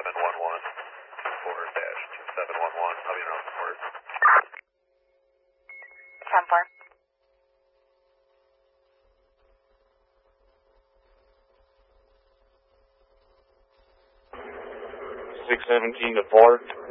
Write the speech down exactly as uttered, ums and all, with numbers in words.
seven one one, four dash two seven one one, I'll be around the port. ten four. six seventeen to port.